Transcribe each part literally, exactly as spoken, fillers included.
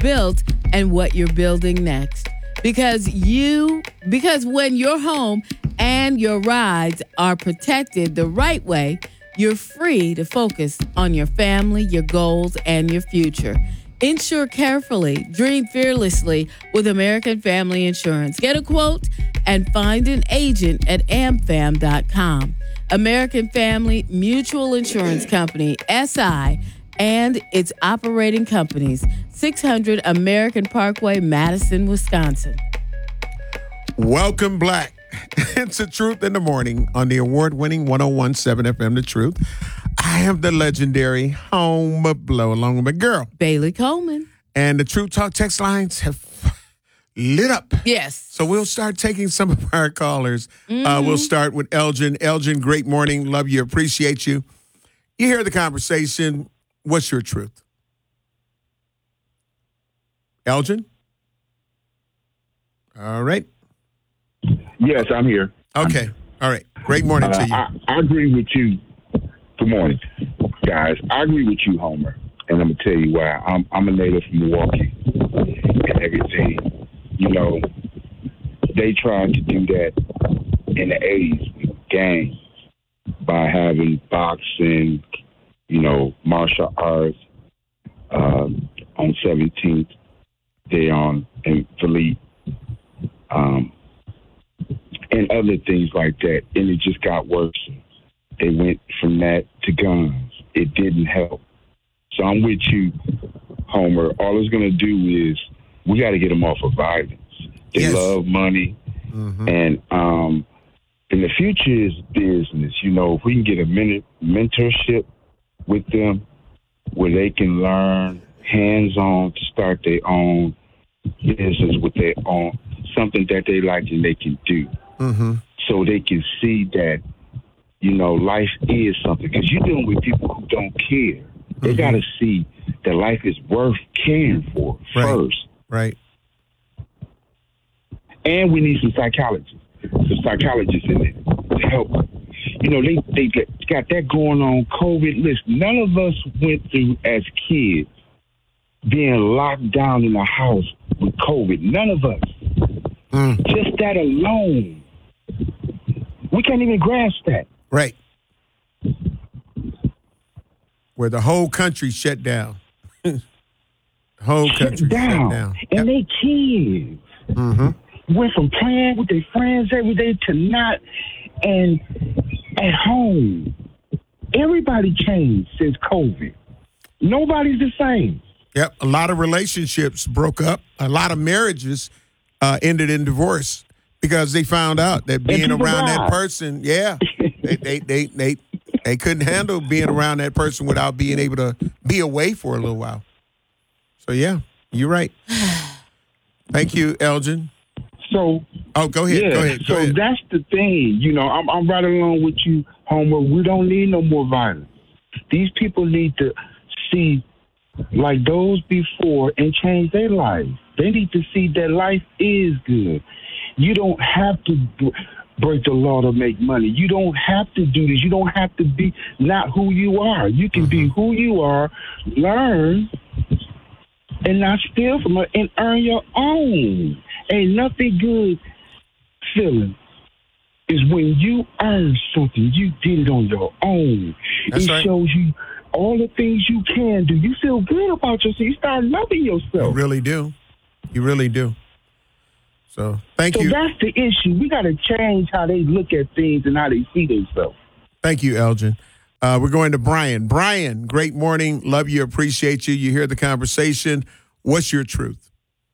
built and what you're building next. Because you, because when your home and your rides are protected the right way, you're free to focus on your family, your goals, and your future. Insure carefully, dream fearlessly with American Family Insurance. Get a quote and find an agent at am fam dot com. American Family Mutual Insurance Company, S I, and its operating companies, six hundred American Parkway, Madison, Wisconsin. Welcome, Black. It's The Truth in the Morning on the award-winning one oh one point seven F M, The Truth. I am the legendary Homer Blow, along with my girl, Bailey Coleman. And the Truth Talk text lines have lit up. Yes. So we'll start taking some of our callers. Mm-hmm. Uh, we'll start with Elgin. Elgin, great morning. Love you. Appreciate you. You hear the conversation. What's your truth? Elgin? All right. Yes, I'm here. Okay. All right. Great morning Uh, to you. I, I agree with you. Good morning, guys. I agree with you, Homer, and I'm gonna tell you why. I'm I'm a native from Milwaukee and everything. You know, they tried to do that in the eighties with gangs by having boxing, you know, martial arts. Um, on seventeenth, they on in Philippe. Um, and other things like that. And it just got worse. They went from that to guns. It didn't help. So I'm with you, Homer. All it's going to do is we got to get them off of violence. They Yes. love money. Mm-hmm. And um, and the future is business. You know, if we can get a men- mentorship with them where they can learn hands-on to start their own business with their own, something that they like and they can do. Mm-hmm. So they can see that, you know, life is something. Because you're dealing with people who don't care. They Mm-hmm. got to see that life is worth caring for Right. first. Right. And we need some psychologists, some psychologists in there to help. You know, they, they get, got that going on, COVID. Listen, none of us went through as kids being locked down in a house with COVID. None of us. Mm. Just that alone. We can't even grasp that. Right. Where the whole country shut down. whole country Shut down. shut down. And they kids Mm-hmm. went from playing with their friends every day to not. And at home, everybody changed since COVID. Nobody's the same. Yep. A lot of relationships broke up. A lot of marriages uh, ended in divorce because they found out that being people around that died. person, yeah, they, they, they, they, they couldn't handle being around that person without being able to be away for a little while. So, yeah, you're right. Thank you, Elgin. So, Oh, go ahead. yeah, Go ahead. Go so ahead. that's the thing. You know, I'm, I'm right along with you, Homer. We don't need no more violence. These people need to see like those before and change their life. They need to see that life is good. You don't have to b- break the law to make money. You don't have to do this. You don't have to be not who you are. You can be who you are, learn, and not steal from it, and earn your own. Ain't nothing good feeling is when you earn something. You did it on your own. That's it right. shows you all the things you can do. You feel good about yourself. You start loving You yourself. really do. You really do. So, thank So you. that's the issue. We got to change how they look at things and how they see themselves. Thank you, Elgin. Uh, we're going to Brian. Brian, great morning. Love you. Appreciate you. You hear the conversation. What's your truth?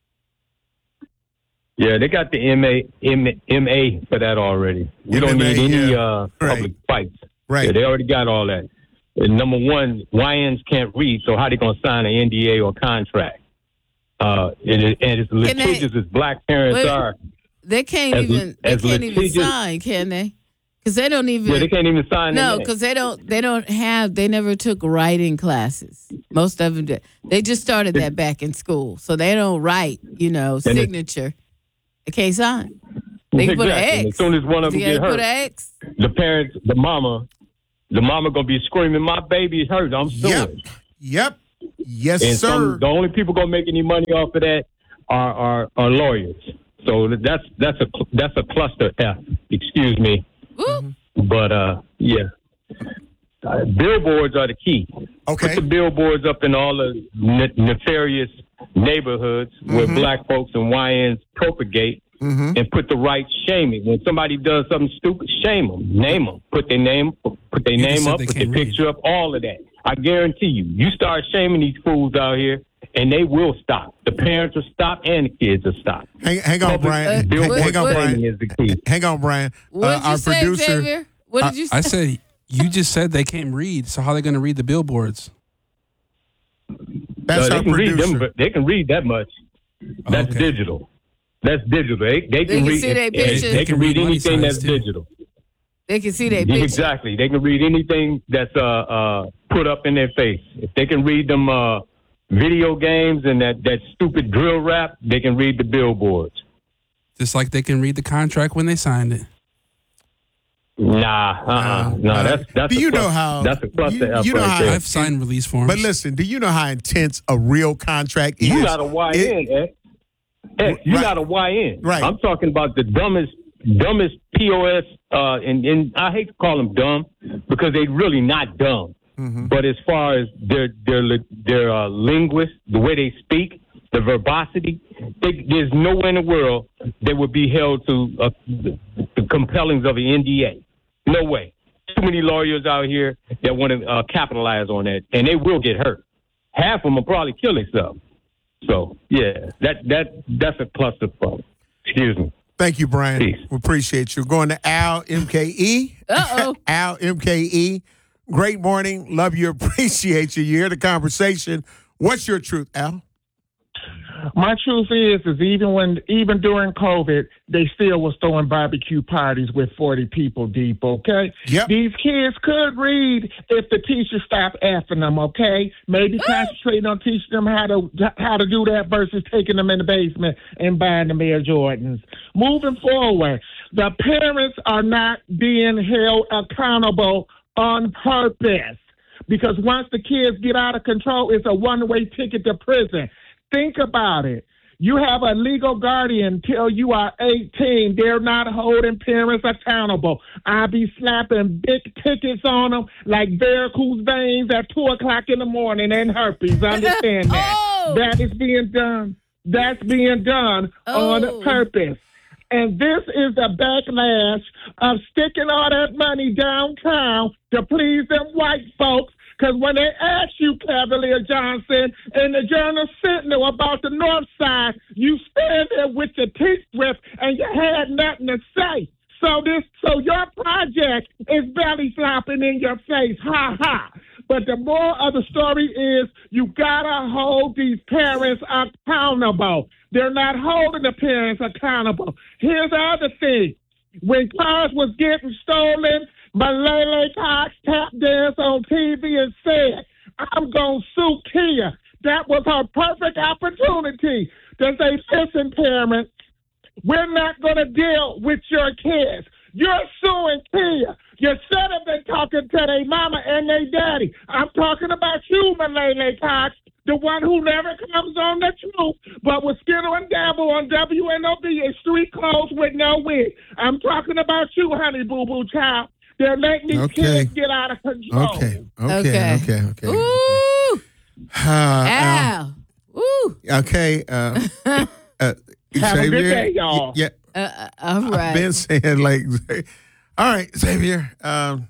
Yeah, they got the M A M M A for that already. We don't M M A, need any yeah. uh, public fights. Right. Yeah, they already got all that. And number one, Y Ns can't read, so how they gonna sign an N D A or contract? Uh, and, it, and as litigious as black parents Wait. are, They can't As- even. They as can't even litigious- sign, can they? Because they don't even. yeah, they can't even sign. No, their name. because they don't. They don't have. They never took writing classes. Most of them did. They just started that back in school, so they don't write. You know, it- signature. They can't sign. They can put an Exactly. X. As soon as one of them You get gotta put hurt, an X. the parents, the mama, the mama gonna be screaming, "My baby is hurt! I'm suing." Yep. Yep. Yes, and sir. Some, the only people gonna make any money off of that are are, are lawyers. So that's that's a that's a cluster F. Excuse me, mm-hmm. but uh, yeah, uh, billboards are the key. Okay, put the billboards up in all the ne- nefarious neighborhoods mm-hmm. where black folks and Y Ns propagate, mm-hmm. and put the right shaming. When somebody does something stupid, shame them, name them, put their name, put their name up, put their picture up, all of that. I guarantee you, you start shaming these fools out here, and they will stop. The parents will stop, and the kids will stop. Hang, hang on, Brian. Uh, hang, hang on, Brian. Is the key. Hang on, Brian. What did uh, you say, producer, Xavier? What did I, you say? I said you just said they can't read, so how are they going to read the billboards? That's uh, our they can producer. read them, but they can read that much. That's okay. digital. That's digital. They, they, they can, can read. see their pictures. They, they can read anything that's too. digital. They can see their pictures. Exactly. They can read anything that's uh, uh, put up in their face. If they can read them uh, video games and that, that stupid drill rap, they can read the billboards. Just like they can read the contract when they signed it. Nah, uh-uh. No, uh, that's that's. Do you a cluster, know how? That's a cluster you, F you know right how there. I've signed release forms. But listen, do you know how intense a real contract is? You're not a Y N, eh? Hey, you're right. not a Y N. Right. I'm talking about the dumbest, dumbest P O S, uh, and, and I hate to call them dumb because they're really not dumb. Mm-hmm. But as far as their their their uh, linguists, the way they speak, the verbosity, they, there's nowhere in the world they would be held to uh, the, the compellings of the N D A. No way. Too many lawyers out here that want to uh, capitalize on that, and they will get hurt. Half of them will probably kill themselves. So, yeah, that that that's a cluster problem. Excuse me. Thank you, Brian. Peace. We appreciate you. Going to Al M K E. Uh-oh. Al M K E. Great morning. Love you. Appreciate you. You hear the conversation. What's your truth, Al? My truth is, is even when, even during COVID, they still was throwing barbecue parties with forty people deep, okay? Yep. These kids could read if the teacher stopped effing them, okay? Maybe concentrating on teaching them how to how to do that versus taking them in the basement and buying them Air Jordans. Moving forward, the parents are not being held accountable on purpose because once the kids get out of control, it's a one-way ticket to prison. Think about it. You have a legal guardian till you are eighteen. They're not holding parents accountable. I be slapping big tickets on them like varicose veins at two o'clock in the morning and herpes. Understand that? Oh. That is being done. That's being done Oh. on purpose. And this is the backlash of sticking all that money downtown to please them white folks. Because when they ask you, Cavalier Johnson, in the Journal Sentinel about the North Side, you stand there with your teeth ripped and you had nothing to say. So this, so your project is belly flopping in your face, ha ha. But the moral of the story is you gotta hold these parents accountable. They're not holding the parents accountable. Here's the other thing: when cars was getting stolen, Malalai Cox tap danced on T V and said, I'm going to sue Kia. That was her perfect opportunity to say, listen, parents, we're not going to deal with your kids. You're suing Kia. You should have been talking to their mama and their daddy. I'm talking about you, Malalai Cox, the one who never comes on the truth, but was skittle and dabble on W N O B in street clothes with no wig. I'm talking about you, honey boo-boo child. They're letting these Okay. kids get out of control. Okay. Okay. Okay. Okay. Okay. Ooh. Uh, Al. Al. Ooh. Okay. Uh, uh, Have a good Xavier, day, y'all. Yeah. Uh, uh, all I've right. been saying like, all right, Xavier. Um,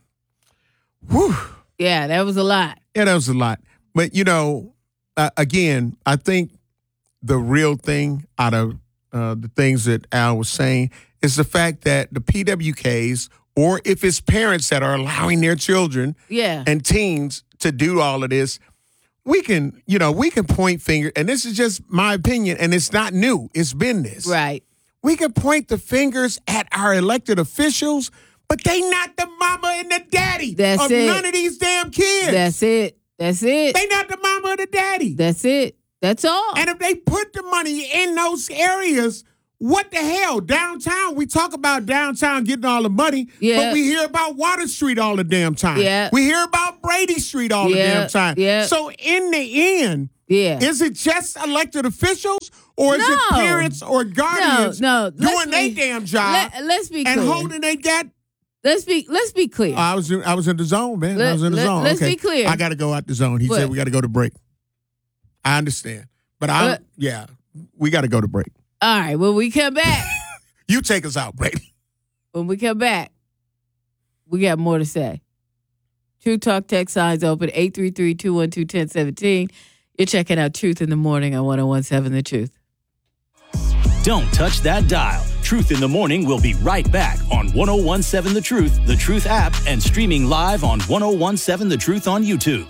whew. Yeah, that was a lot. Yeah, that was a lot. But, you know, uh, again, I think the real thing out of uh, the things that Al was saying is the fact that the P W Ks, or if it's parents that are allowing their children Yeah. and teens to do all of this, we can, you know, we can point fingers, and this is just my opinion, and it's not new. It's been this. Right. We can point the fingers at our elected officials, but they not the mama and the daddy That's of it. none of these damn kids. That's it. That's it. They not the mama or the daddy. That's it. That's all. And if they put the money in those areas What the hell? Downtown, we talk about downtown getting all the money, Yeah. but we hear about Water Street all the damn time. Yeah. We hear about Brady Street all the Yeah. damn time. Yeah. So in the end, Yeah. is it just elected officials or is No. it parents or guardians no. doing Let's their be- damn job Let, let's be and clear. holding they got? Let's be let's be clear. I was in, I was in the zone, man. I Let- was in the let- zone. let's okay. be clear. I got to go out the zone. He What? said we got to go to break. I understand, but I What? yeah, we got to go to break. All right, when we come back, You take us out, Brady. when we come back, we got more to say. True Talk text lines open eight three three, two one two, one oh one seven. You're checking out Truth in the Morning on one oh one seven The Truth. Don't touch that dial. Truth in the Morning will be right back on one oh one seven The Truth, The Truth app, and streaming live on one oh one seven The Truth on YouTube.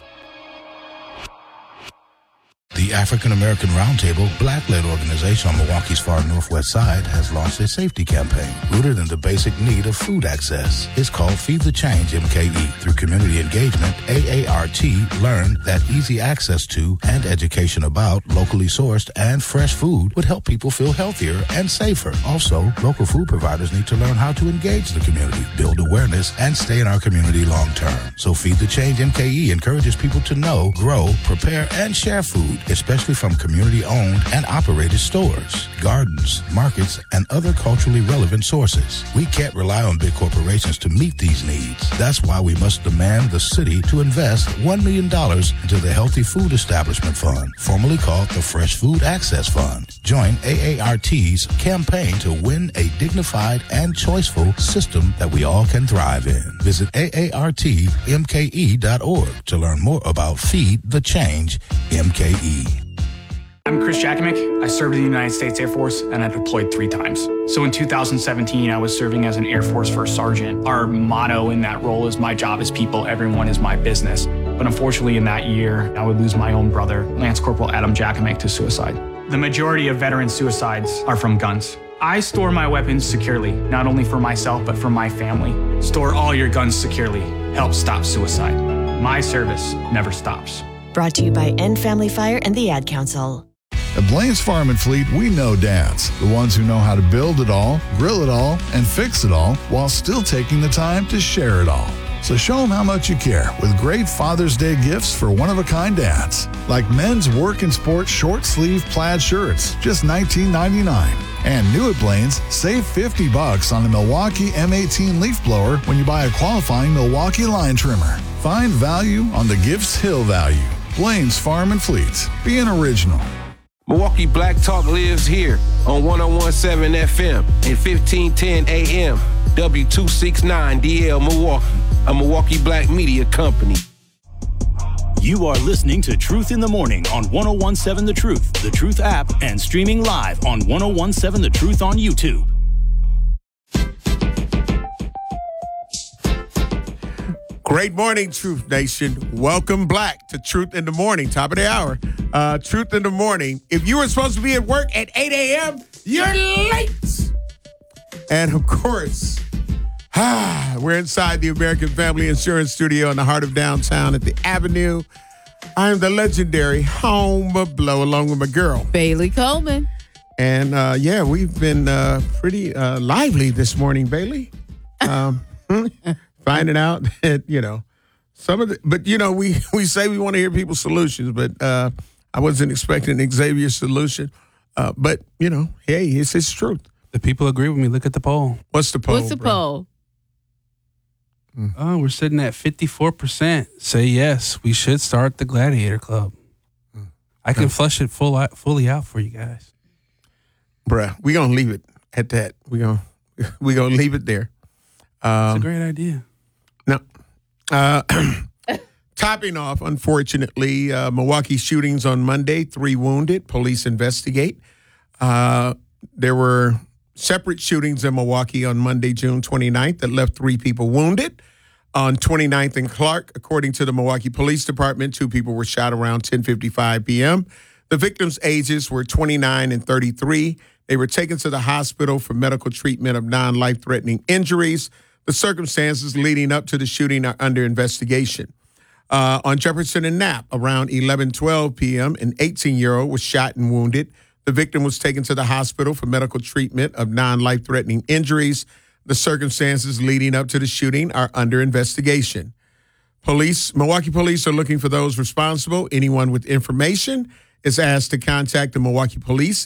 The African American Roundtable, black-led organization on Milwaukee's far northwest side, has launched a safety campaign rooted in the basic need of food access. It's called Feed the Change M K E. Through community engagement, A A R T learned that easy access to and education about locally sourced and fresh food would help people feel healthier and safer. Also, local food providers need to learn how to engage the community, build awareness, and stay in our community long-term. So Feed the Change M K E encourages people to know, grow, prepare, and share food, especially from community-owned and operated stores, gardens, markets, and other culturally relevant sources. We can't rely on big corporations to meet these needs. That's why we must demand the city to invest one million dollars into the Healthy Food Establishment Fund, formerly called the Fresh Food Access Fund. Join A A R T's campaign to win a dignified and choiceful system that we all can thrive in. Visit A A R T M K E dot org to learn more about Feed the Change M K E. I'm Chris Jakimick. I served in the United States Air Force and I deployed three times. So in two thousand seventeen, I was serving as an Air Force First Sergeant. Our motto in that role is my job is people, everyone is my business. But unfortunately in that year, I would lose my own brother, Lance Corporal Adam Jakimick, to suicide. The majority of veteran suicides are from guns. I store my weapons securely, not only for myself, but for my family. Store all your guns securely. Help stop suicide. My service never stops. Brought to you by End Family Fire and the Ad Council. At Blaine's Farm and Fleet, we know dads, the ones who know how to build it all, grill it all, and fix it all while still taking the time to share it all. So show them how much you care with great Father's Day gifts for one-of-a-kind dads, like men's work and sport short-sleeve plaid shirts, just nineteen ninety-nine. And new at Blaine's, save fifty bucks on the Milwaukee M eighteen leaf blower when you buy a qualifying Milwaukee line trimmer. Find value on the Gifts Hill value. Blaine's Farm and Fleet. Be an original. Milwaukee Black Talk lives here on one oh one seven F M and fifteen ten A M. W two sixty-nine D L Milwaukee, a Milwaukee Black media company. You are listening to Truth in the Morning on one oh one seven The Truth, The Truth app, and streaming live on one oh one seven The Truth on YouTube. Great morning, Truth Nation. Welcome back to Truth in the Morning, top of the hour. Uh, Truth in the Morning. If you were supposed to be at work at eight a.m., you're late. And of course, ah, we're inside the American Family Insurance Studio in the heart of downtown at the Avenue. I am the legendary Home of Blow along with my girl, Bailey Coleman. And uh, yeah, we've been uh, pretty uh, lively this morning, Bailey. Um, finding out that, you know, some of the, but you know, we, we say we want to hear people's solutions, but uh, I wasn't expecting an Xavier solution. Uh, but, you know, hey, it's his truth. The people agree with me. Look at the poll. What's the poll? What's the bro? poll? Oh, we're sitting at fifty-four percent. Say yes, we should start the Gladiator Club. I can flush it full out, fully out for you guys. Bruh, we're going to leave it at that. We're going we gonna leave it there. Um, It's a great idea. No. Uh, topping off, unfortunately, uh, Milwaukee shootings on Monday, three wounded. Police investigate. Uh, there were separate shootings in Milwaukee on Monday, June twenty-ninth, that left three people wounded. On twenty-ninth and Clark, according to the Milwaukee Police Department, two people were shot around ten fifty-five p.m. The victims' ages were twenty-nine and thirty-three. They were taken to the hospital for medical treatment of non-life-threatening injuries. The circumstances leading up to the shooting are under investigation. Uh, on Jefferson and Knapp, around eleven twelve p.m., an eighteen-year-old was shot and wounded. The victim was taken to the hospital for medical treatment of non-life-threatening injuries. The circumstances leading up to the shooting are under investigation. Police, Milwaukee police are looking for those responsible. Anyone with information is asked to contact the Milwaukee Police